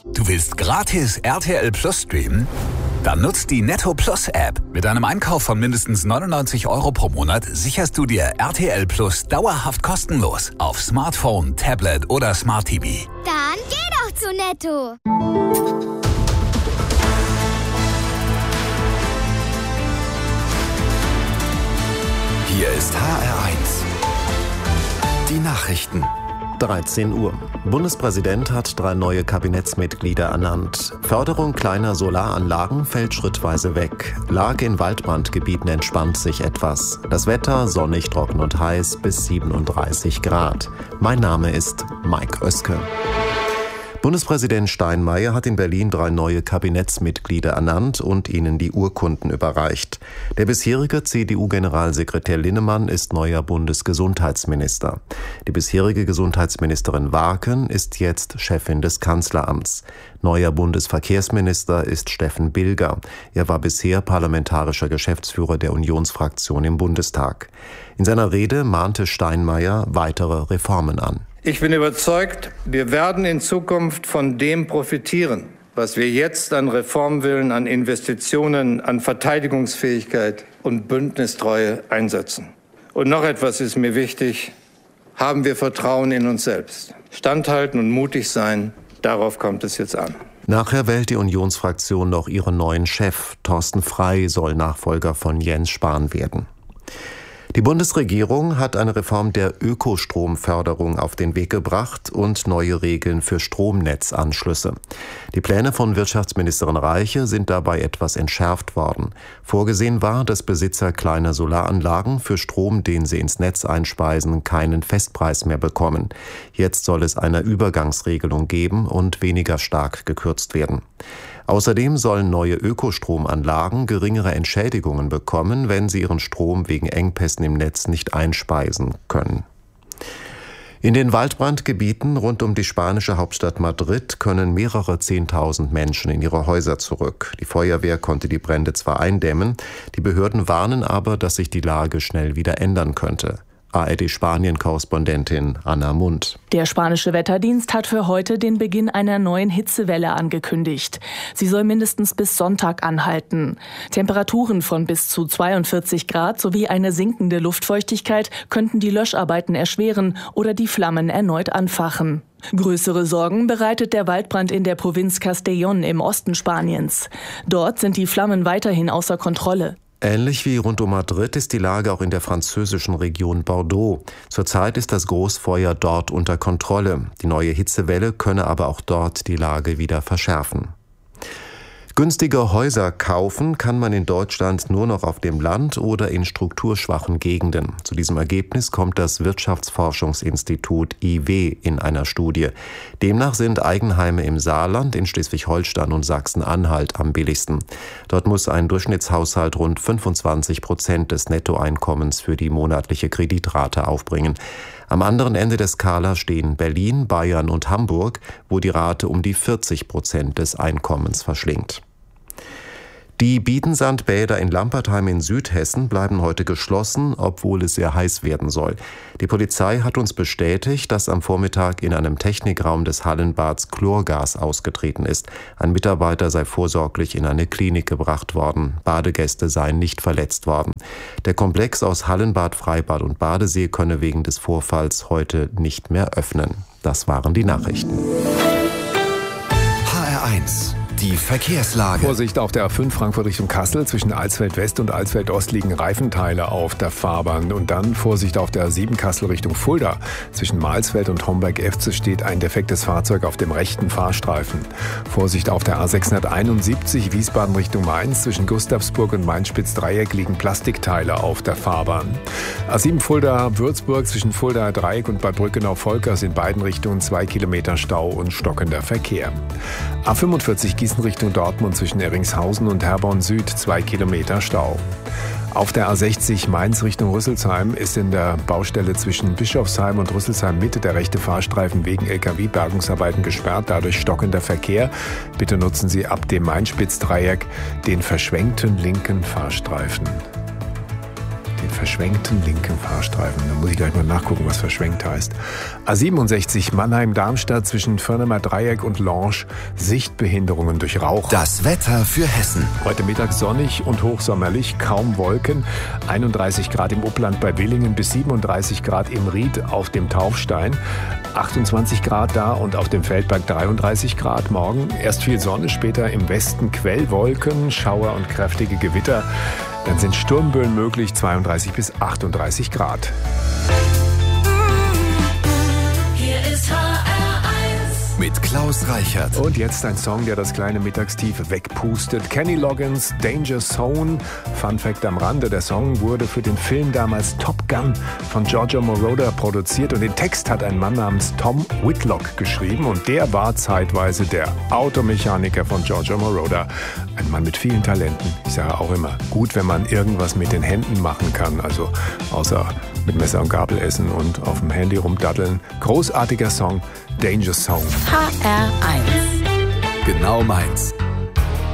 Du willst gratis RTL Plus streamen? Dann nutzt die Netto Plus App. Mit einem Einkauf von mindestens 99 € pro Monat sicherst du dir RTL Plus dauerhaft kostenlos auf Smartphone, Tablet oder Smart TV. Dann geh doch zu Netto. Hier ist HR1. Die Nachrichten. 13 Uhr. Bundespräsident hat 3 neue Kabinettsmitglieder ernannt. Förderung kleiner Solaranlagen fällt schrittweise weg. Lage in Waldbrandgebieten entspannt sich etwas. Das Wetter sonnig, trocken und heiß bis 37 Grad. Mein Name ist Mike Oeske. Bundespräsident Steinmeier hat in Berlin 3 neue Kabinettsmitglieder ernannt und ihnen die Urkunden überreicht. Der bisherige CDU-Generalsekretär Linnemann ist neuer Bundesgesundheitsminister. Die bisherige Gesundheitsministerin Warken ist jetzt Chefin des Kanzleramts. Neuer Bundesverkehrsminister ist Steffen Bilger. Er war bisher parlamentarischer Geschäftsführer der Unionsfraktion im Bundestag. In seiner Rede mahnte Steinmeier weitere Reformen an. Ich bin überzeugt, wir werden in Zukunft von dem profitieren, was wir jetzt an Reformwillen, an Investitionen, an Verteidigungsfähigkeit und Bündnistreue einsetzen. Und noch etwas ist mir wichtig: Haben wir Vertrauen in uns selbst. Standhalten und mutig sein, darauf kommt es jetzt an. Nachher wählt die Unionsfraktion noch ihren neuen Chef. Thorsten Frey soll Nachfolger von Jens Spahn werden. Die Bundesregierung hat eine Reform der Ökostromförderung auf den Weg gebracht und neue Regeln für Stromnetzanschlüsse. Die Pläne von Wirtschaftsministerin Reiche sind dabei etwas entschärft worden. Vorgesehen war, dass Besitzer kleiner Solaranlagen für Strom, den sie ins Netz einspeisen, keinen Festpreis mehr bekommen. Jetzt soll es eine Übergangsregelung geben und weniger stark gekürzt werden. Außerdem sollen neue Ökostromanlagen geringere Entschädigungen bekommen, wenn sie ihren Strom wegen Engpässen im Netz nicht einspeisen können. In den Waldbrandgebieten rund um die spanische Hauptstadt Madrid können mehrere 10.000 Menschen in ihre Häuser zurück. Die Feuerwehr konnte die Brände zwar eindämmen, die Behörden warnen aber, dass sich die Lage schnell wieder ändern könnte. ARD-Spanien-Korrespondentin Anna Mund. Der spanische Wetterdienst hat für heute den Beginn einer neuen Hitzewelle angekündigt. Sie soll mindestens bis Sonntag anhalten. Temperaturen von bis zu 42 Grad sowie eine sinkende Luftfeuchtigkeit könnten die Löscharbeiten erschweren oder die Flammen erneut anfachen. Größere Sorgen bereitet der Waldbrand in der Provinz Castellón im Osten Spaniens. Dort sind die Flammen weiterhin außer Kontrolle. Ähnlich wie rund um Madrid ist die Lage auch in der französischen Region Bordeaux. Zurzeit ist das Großfeuer dort unter Kontrolle. Die neue Hitzewelle könne aber auch dort die Lage wieder verschärfen. Günstige Häuser kaufen kann man in Deutschland nur noch auf dem Land oder in strukturschwachen Gegenden. Zu diesem Ergebnis kommt das Wirtschaftsforschungsinstitut IW in einer Studie. Demnach sind Eigenheime im Saarland, in Schleswig-Holstein und Sachsen-Anhalt am billigsten. Dort muss ein Durchschnittshaushalt rund 25% des Nettoeinkommens für die monatliche Kreditrate aufbringen. Am anderen Ende der Skala stehen Berlin, Bayern und Hamburg, wo die Rate um die 40% des Einkommens verschlingt. Die Bietensandbäder in Lampertheim in Südhessen bleiben heute geschlossen, obwohl es sehr heiß werden soll. Die Polizei hat uns bestätigt, dass am Vormittag in einem Technikraum des Hallenbads Chlorgas ausgetreten ist. Ein Mitarbeiter sei vorsorglich in eine Klinik gebracht worden. Badegäste seien nicht verletzt worden. Der Komplex aus Hallenbad, Freibad und Badesee könne wegen des Vorfalls heute nicht mehr öffnen. Das waren die Nachrichten. HR1. Die Verkehrslage. Vorsicht auf der A5 Frankfurt Richtung Kassel. Zwischen Alsfeld West und Alsfeld Ost liegen Reifenteile auf der Fahrbahn. Und dann Vorsicht auf der A7 Kassel Richtung Fulda. Zwischen Mahlsfeld und Homberg-Efze steht ein defektes Fahrzeug auf dem rechten Fahrstreifen. Vorsicht auf der A671 Wiesbaden Richtung Mainz. Zwischen Gustavsburg und Mainz-Spitz-Dreieck liegen Plastikteile auf der Fahrbahn. A7 Fulda-Würzburg zwischen Fuldaer Dreieck und Bad Brückenau-Volkers in beiden Richtungen 2 Kilometer Stau und stockender Verkehr. A45 Gießen Richtung Dortmund zwischen Erringshausen und Herborn Süd 2 Kilometer Stau. Auf der A60 Mainz Richtung Rüsselsheim ist in der Baustelle zwischen Bischofsheim und Rüsselsheim Mitte der rechte Fahrstreifen wegen LKW-Bergungsarbeiten gesperrt, dadurch stockender Verkehr. Bitte nutzen Sie ab dem Main-Spitz-Dreieck den verschwenkten linken Fahrstreifen. Die verschwenkten linken Fahrstreifen. Da muss ich gleich mal nachgucken, was verschwenkt heißt. A67 Mannheim-Darmstadt zwischen Förnemer Dreieck und Lange. Sichtbehinderungen durch Rauch. Das Wetter für Hessen. Heute Mittag sonnig und hochsommerlich, kaum Wolken. 31 Grad im Upland bei Willingen bis 37 Grad im Ried auf dem Taufstein. 28 Grad da und auf dem Feldberg 33 Grad. Morgen erst viel Sonne, später im Westen Quellwolken, Schauer und kräftige Gewitter. Dann sind Sturmböen möglich, 32 bis 38 Grad. Hier ist HR1 mit Klaus Reichert. Und jetzt ein Song, der das kleine Mittagstief wegpustet. Kenny Loggins, Danger Zone. Fun Fact am Rande, der Song wurde für den Film damals Top Gun von Giorgio Moroder produziert und den Text hat ein Mann namens Tom Whitlock geschrieben und der war zeitweise der Automechaniker von Giorgio Moroder. Ein Mann mit vielen Talenten. Ich sage auch immer, gut, wenn man irgendwas mit den Händen machen kann, also außer mit Messer und Gabel essen und auf dem Handy rumdaddeln. Großartiger Song, Danger Zone. HR1. Genau meins.